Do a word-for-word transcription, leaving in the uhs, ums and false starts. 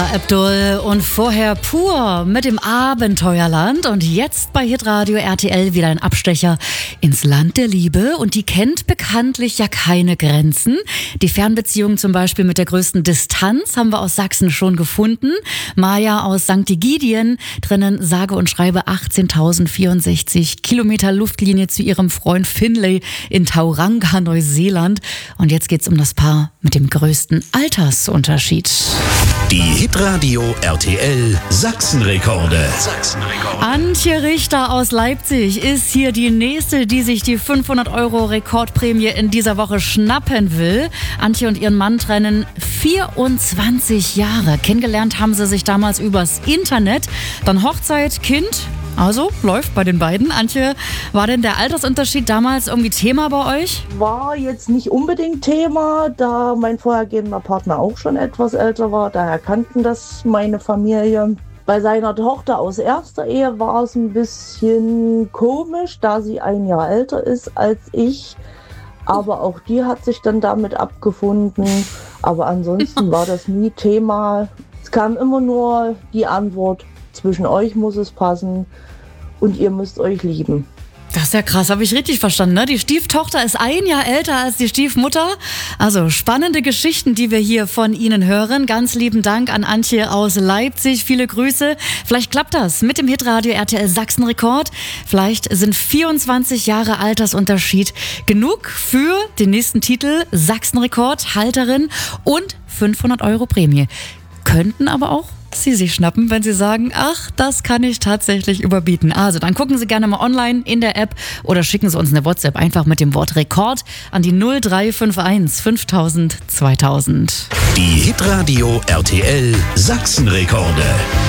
Abdul und vorher Pur mit dem Abenteuerland und jetzt bei Hitradio R T L wieder ein Abstecher ins Land der Liebe und die kennt bekanntlich ja keine Grenzen. Die Fernbeziehung zum Beispiel mit der größten Distanz haben wir aus Sachsen schon gefunden. Maja aus Sankt Egidien trennen sage und schreibe achtzehntausendvierundsechzig Kilometer Luftlinie zu ihrem Freund Finlay in Tauranga, Neuseeland. Und jetzt geht's um das Paar mit dem größten Altersunterschied. Die Hitradio R T L Sachsenrekorde. Sachsenrekorde. Antje Richter aus Leipzig ist hier die nächste, die sich die fünfhundert Euro Rekordprämie in dieser Woche schnappen will. Antje und ihren Mann trennen vierundzwanzig Jahre. Kennengelernt haben sie sich damals übers Internet. Dann Hochzeit, Kind. Also, läuft bei den beiden. Antje, war denn der Altersunterschied damals irgendwie Thema bei euch? War jetzt nicht unbedingt Thema, da mein vorhergehender Partner auch schon etwas älter war. Daher kannten das meine Familie. Bei seiner Tochter aus erster Ehe war es ein bisschen komisch, da sie ein Jahr älter ist als ich. Aber auch die hat sich dann damit abgefunden. Aber ansonsten war das nie Thema. Es kam immer nur die Antwort: Zwischen euch muss es passen und ihr müsst euch lieben. Das ist ja krass, habe ich richtig verstanden, ne? Die Stieftochter ist ein Jahr älter als die Stiefmutter. Also spannende Geschichten, die wir hier von Ihnen hören. Ganz lieben Dank an Antje aus Leipzig. Viele Grüße. Vielleicht klappt das mit dem Hitradio R T L Sachsenrekord. Vielleicht sind vierundzwanzig Jahre Altersunterschied genug für den nächsten Titel Sachsenrekord, Halterin und fünfhundert Euro Prämie. Könnten aber auch Sie sich schnappen, wenn Sie sagen, ach, das kann ich tatsächlich überbieten. Also dann gucken Sie gerne mal online in der App oder schicken Sie uns eine WhatsApp einfach mit dem Wort Rekord an die null drei fünf eins fünftausend zweitausend. Die Hitradio R T L Sachsenrekorde.